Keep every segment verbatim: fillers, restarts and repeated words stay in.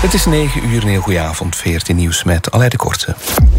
Het is negen uur, een heel goede avond. veertien nieuws met Aleid de Korte.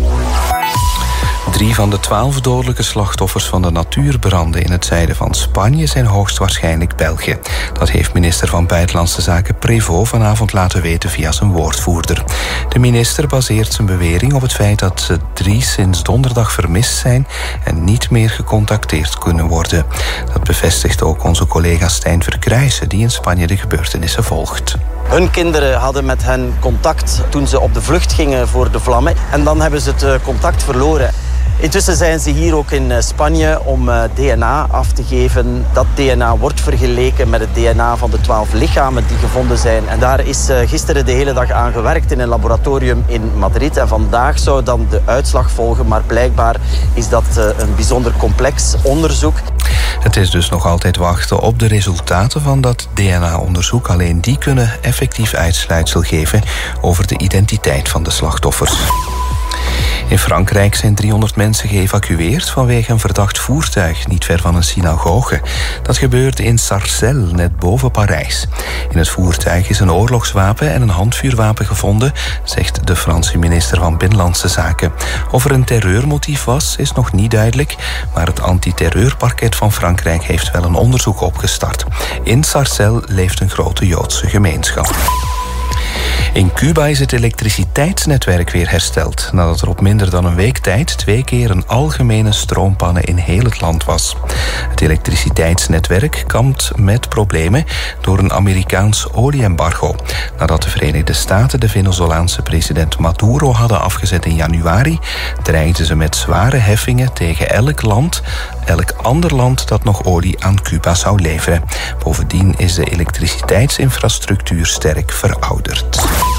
Drie van de twaalf dodelijke slachtoffers van de natuurbranden in het zuiden van Spanje zijn hoogstwaarschijnlijk Belgen. Dat heeft minister van Buitenlandse Zaken Prévost vanavond laten weten via zijn woordvoerder. De minister baseert zijn bewering op het feit dat ze drie sinds donderdag vermist zijn en niet meer gecontacteerd kunnen worden. Dat bevestigt ook onze collega Stijn Verkruijsen, die in Spanje de gebeurtenissen volgt. Hun kinderen hadden met hen contact toen ze op de vlucht gingen voor de vlammen. En dan hebben ze het contact verloren. Intussen zijn ze hier ook in Spanje om D N A af te geven. Dat D N A wordt vergeleken met het D N A van de twaalf lichamen die gevonden zijn. En daar is gisteren de hele dag aan gewerkt in een laboratorium in Madrid. En vandaag zou dan de uitslag volgen. Maar blijkbaar is dat een bijzonder complex onderzoek. Het is dus nog altijd wachten op de resultaten van dat D N A-onderzoek. Alleen die kunnen effectief uitsluitsel geven over de identiteit van de slachtoffers. In Frankrijk zijn driehonderd mensen geëvacueerd vanwege een verdacht voertuig niet ver van een synagoge. Dat gebeurde in Sarcelles, net boven Parijs. In het voertuig is een oorlogswapen en een handvuurwapen gevonden, zegt de Franse minister van Binnenlandse Zaken. Of er een terreurmotief was, is nog niet duidelijk, maar het antiterreurparket van Frankrijk heeft wel een onderzoek opgestart. In Sarcelles leeft een grote Joodse gemeenschap. In Cuba is het elektriciteitsnetwerk weer hersteld, nadat er op minder dan een week tijd twee keer een algemene stroompanne in heel het land was. Het elektriciteitsnetwerk kampt met problemen door een Amerikaans olie-embargo. Nadat de Verenigde Staten de Venezolaanse president Maduro hadden afgezet in januari, dreigden ze met zware heffingen tegen elk land, elk ander land dat nog olie aan Cuba zou leveren. Bovendien is de elektriciteitsinfrastructuur sterk verouderd.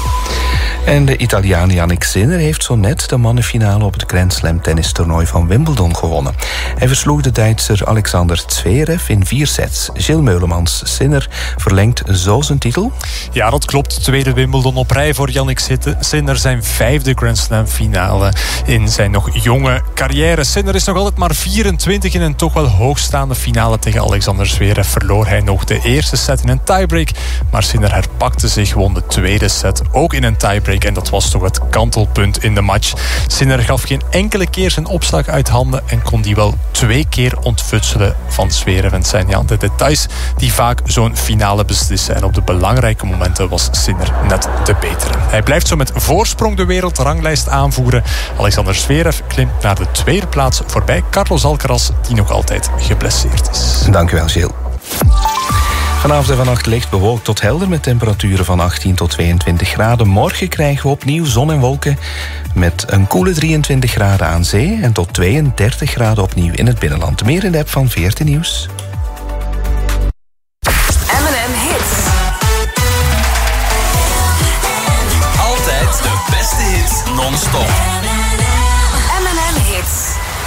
En de Italiaan Jannik Sinner heeft zo net de mannenfinale op het Grand Slam tennistoernooi van Wimbledon gewonnen. Hij versloeg de Duitser Alexander Zverev in vier sets. Gilles Meulemans. Sinner verlengt zo zijn titel? Ja, dat klopt. Tweede Wimbledon op rij voor Jannik Sinner. Zijn vijfde Grand Slam finale in zijn nog jonge carrière. Sinner is nog altijd maar vierentwintig. In een toch wel hoogstaande finale tegen Alexander Zverev verloor hij nog de eerste set in een tiebreak. Maar Sinner herpakte zich, won de tweede set ook in een tiebreak. En dat was toch het kantelpunt in de match. Sinner gaf geen enkele keer zijn opslag uit handen en kon die wel twee keer ontfutselen van Zverev. En het zijn ja, de details die vaak zo'n finale beslissen. En op de belangrijke momenten was Sinner net de betere. Hij blijft zo met voorsprong de wereldranglijst aanvoeren. Alexander Zverev klimt naar de tweede plaats voorbij Carlos Alcaraz, die nog altijd geblesseerd is. Dank u wel, Gilles. Vanavond en vannacht licht bewolkt tot helder met temperaturen van achttien tot tweeëntwintig graden. Morgen krijgen we opnieuw zon en wolken met een koele drieëntwintig graden aan zee en tot tweeëndertig graden opnieuw in het binnenland. Meer in de app van veertien Nieuws. M en M Hits. Altijd de beste hits non-stop.